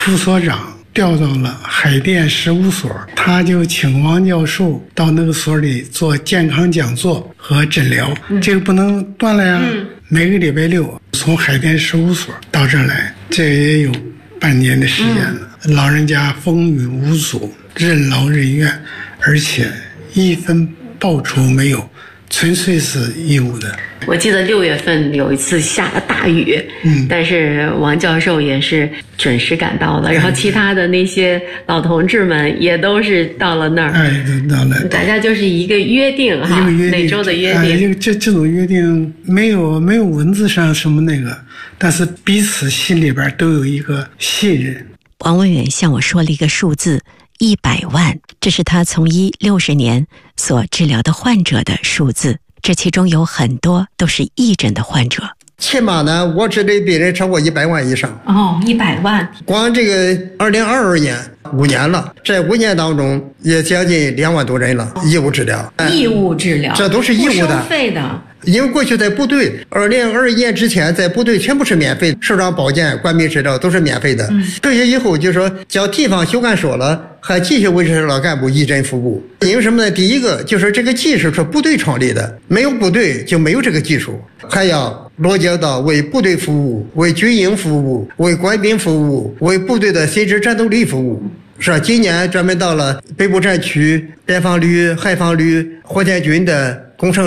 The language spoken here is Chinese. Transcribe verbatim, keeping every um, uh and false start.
副所长调到了海淀事务所，他就请王教授到那个所里做健康讲座和诊疗，嗯、这个不能断了呀。嗯、每个礼拜六从海淀事务所到这儿来，这也有半年的时间了。嗯、老人家风雨无阻，任劳任怨，而且一分报酬没有，纯粹是义务的。 我记得六月份有一次下了大雨，嗯，但是王教授也是准时赶到了，然后其他的那些老同志们也都是到了那儿， 哎，都到了， 大家就是一个约定哈， 一个约定， 每周的约定。 哎、这这种约定没有没有文字上什么那个，但是彼此心里边都有一个信任。 王文远向我说了一个数字。一百万，这是他从医六十年所治疗的患者的数字，这其中有很多都是癔症的患者。 起码呢，我治的病人超过一百万以上。 哦，一百万。 光这个二零二二年五年了，在五年当中也将近两万多人了，义务治疗。 义务治疗， 这都是义务的， 不收费的。 因为过去在部队，二零二一年之前在部队全部是免费，首长保健、官兵治疗都是免费的。嗯，这些以后就说将地方休干所了，还继续维持老干部义诊服务。因为什么呢？第一个就是这个技术是部队创立的，没有部队就没有这个技术，还要落脚到为部队服务、为军营服务、为官兵服务、为部队的随之战斗力服务。是吧？今年专门到了北部战区边防旅、海防旅、火箭军的工程